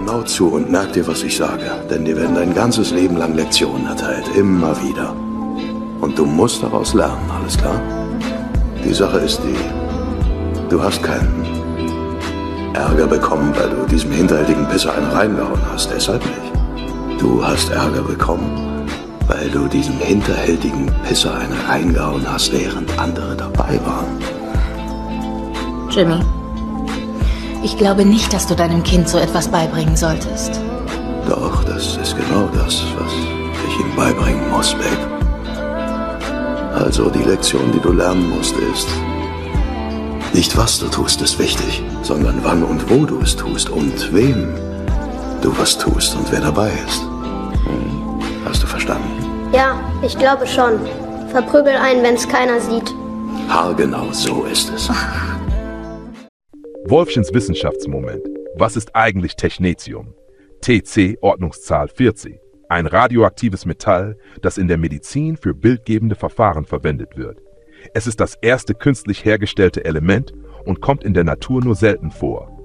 genau zu und merk dir, was ich sage. Denn dir werden dein ganzes Leben lang Lektionen erteilt. Immer wieder. Und du musst daraus lernen, alles klar? Die Sache ist die, du hast keinen Ärger bekommen, weil du diesem hinterhältigen Pisser einen reingehauen hast. Deshalb nicht. Du hast Ärger bekommen, weil du diesem hinterhältigen Pisser einen reingehauen hast, während andere dabei waren. Jimmy, ich glaube nicht, dass du deinem Kind so etwas beibringen solltest. Doch, das ist genau das, was ich ihm beibringen muss, Babe. Also die Lektion, die du lernen musst, ist, nicht was du tust, ist wichtig, sondern wann und wo du es tust und wem du was tust und wer dabei ist. Hast du verstanden? Ja, ich glaube schon. Verprügel einen, wenn's keiner sieht. Haargenau, so ist es. Wolfchens Wissenschaftsmoment. Was ist eigentlich Technetium? TC Ordnungszahl 40. Ein radioaktives Metall, das in der Medizin für bildgebende Verfahren verwendet wird. Es ist das erste künstlich hergestellte Element und kommt in der Natur nur selten vor.